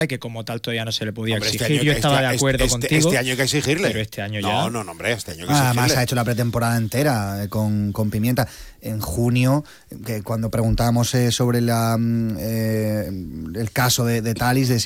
que como tal todavía no se le podía Hombre, exigir. Yo estaba de acuerdo contigo. Este año hay que exigirle. Pero este año ya. No, hombre, este año hay que exigirle. Además ha hecho la pretemporada entera con Pimienta. En junio, que cuando preguntábamos sobre el caso de Thalys,